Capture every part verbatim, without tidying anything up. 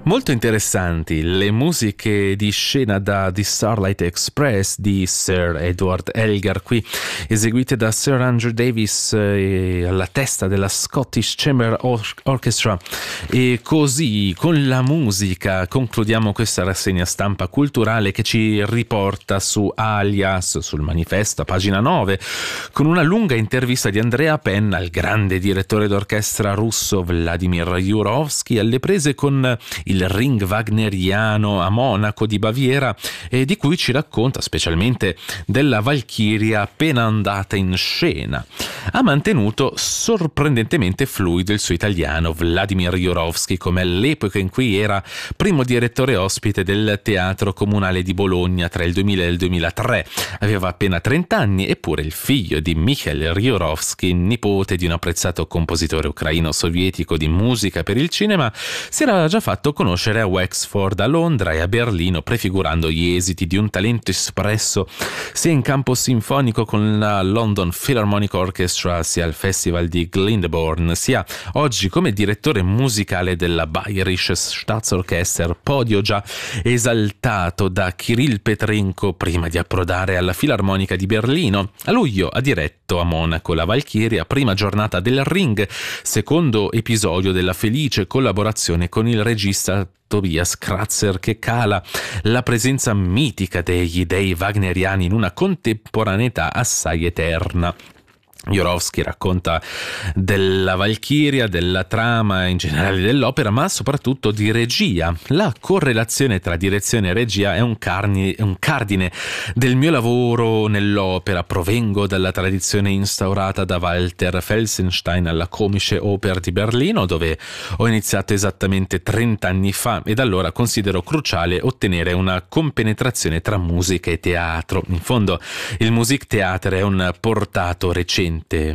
Molto interessanti le musiche di scena da The Starlight Express di Sir Edward Elgar, qui eseguite da Sir Andrew Davis eh, alla testa della Scottish Chamber Or- Orchestra. E così, con la musica, concludiamo questa rassegna stampa culturale che ci riporta su Alias, sul manifesto, a pagina nove, con una lunga intervista di Andrea Penna al grande direttore d'orchestra russo Vladimir Jurovsky, alle prese con il Ring wagneriano a Monaco di Baviera, e di cui ci racconta specialmente della Valchiria appena andata in scena. Ha mantenuto sorprendentemente fluido il suo italiano Vladimir Jurovsky, come all'epoca in cui era primo direttore ospite del Teatro Comunale di Bologna tra il duemila e il duemilatré. Aveva appena trenta anni, eppure il figlio di Mikhail Jurovsky, nipote di un apprezzato compositore ucraino sovietico di musica per il cinema, si era già fatto conoscere a Wexford, a Londra e a Berlino, prefigurando gli esiti di un talento espresso sia in campo sinfonico con la London Philharmonic Orchestra, sia al Festival di Glyndebourne, sia oggi come direttore musicale della Bayerische Staatsorchester, podio già esaltato da Kirill Petrenko prima di approdare alla Filarmonica di Berlino. A luglio ha diretto a Monaco la Valchiria, prima giornata del Ring, secondo episodio della felice collaborazione con il regista Tobias Kratzer, che cala la presenza mitica degli dei wagneriani in una contemporaneità assai eterna. Jurovsky racconta della Valchiria, della trama in generale dell'opera, ma soprattutto di regia. La correlazione tra direzione e regia è un, carni, un cardine del mio lavoro nell'opera. Provengo dalla tradizione instaurata da Walter Felsenstein alla Komische Oper di Berlino, dove ho iniziato esattamente trenta anni fa, e da allora considero cruciale ottenere una compenetrazione tra musica e teatro. In fondo il Musiktheater è un portato recente,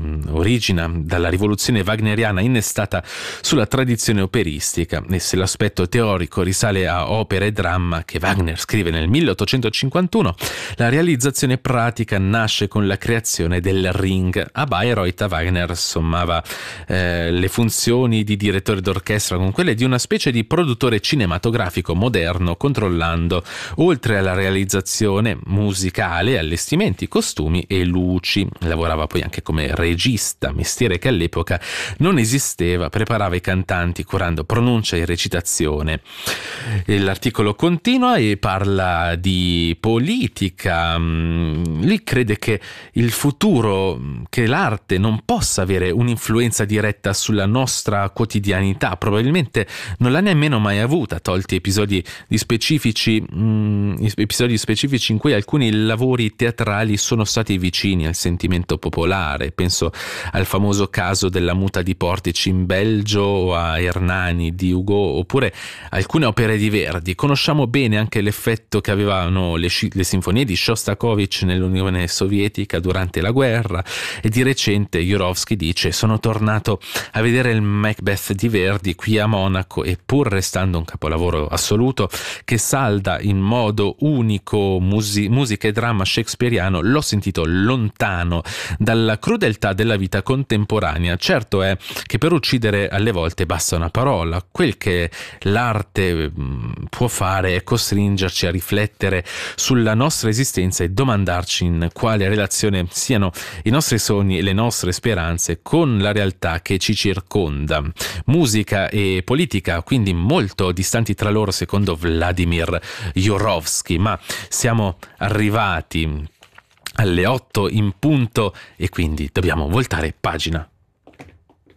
origina dalla rivoluzione wagneriana innestata sulla tradizione operistica, e se l'aspetto teorico risale a opera e dramma che Wagner scrive nel milleottocentocinquantuno, la realizzazione pratica nasce con la creazione del Ring. A Bayreuth Wagner sommava eh, le funzioni di direttore d'orchestra con quelle di una specie di produttore cinematografico moderno, controllando, oltre alla realizzazione musicale, allestimenti, costumi e luci. Lavorava poi anche come regista, mestiere che all'epoca non esisteva, preparava i cantanti curando pronuncia e recitazione. L'articolo continua e parla di politica. Lui crede che il futuro, che l'arte non possa avere un'influenza diretta sulla nostra quotidianità, probabilmente non l'ha nemmeno mai avuta, tolti episodi di specifici mh, episodi specifici in cui alcuni lavori teatrali sono stati vicini al sentimento popolare. Penso al famoso caso della Muta di Portici in Belgio, o a Hernani di Hugo, oppure alcune opere di Verdi. Conosciamo bene anche l'effetto che avevano le, le sinfonie di Shostakovich nell'Unione Sovietica durante la guerra, e di recente Jurovsky dice: sono tornato a vedere il Macbeth di Verdi qui a Monaco, e pur restando un capolavoro assoluto che salda in modo unico musi- musica e dramma shakespeariano, l'ho sentito lontano dalla crudeltà della vita contemporanea. Certo è che per uccidere alle volte basta una parola. Quel che l'arte può fare è costringerci a riflettere sulla nostra esistenza e domandarci in quale relazione siano i nostri sogni e le nostre speranze con la realtà che ci circonda. Musica e politica quindi molto distanti tra loro, secondo Vladimir Jurovsky, ma siamo arrivati alle otto in punto e quindi dobbiamo voltare pagina.